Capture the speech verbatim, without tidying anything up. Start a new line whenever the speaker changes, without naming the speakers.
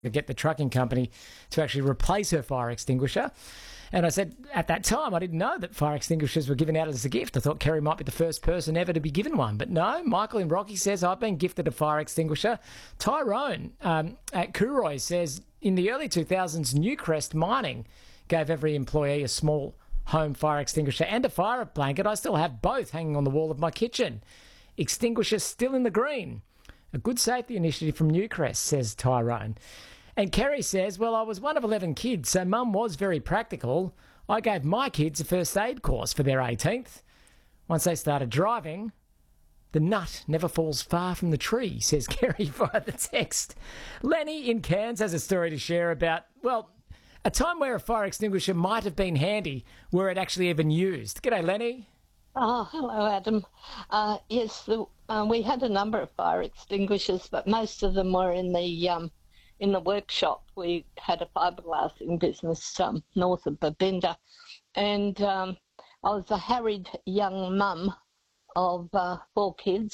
to get the trucking company to actually replace her fire extinguisher. And I said, at that time, I didn't know that fire extinguishers were given out as a gift. I thought Kerry might be the first person ever to be given one. But no, Michael in Rocky says, I've been gifted a fire extinguisher. Tyrone um, at Cooroy says, in the early two thousands, Newcrest Mining gave every employee a small home fire extinguisher and a fire blanket. I still have both hanging on the wall of my kitchen. Extinguisher still in the green. A good safety initiative from Newcrest, says Tyrone. And Kerry says, well, I was one of eleven kids, so Mum was very practical. I gave my kids a first aid course for their eighteenth. Once they started driving, the nut never falls far from the tree, says Kerry via the text. Lenny in Cairns has a story to share about, well, a time where a fire extinguisher might have been handy were it actually even used. G'day, Lenny.
Oh, hello, Adam. Uh, yes, the, uh, we had a number of fire extinguishers, but most of them were in the um, in the workshop. We had a fiberglassing business um, north of Babinda, and um, I was a harried young mum of uh, four kids.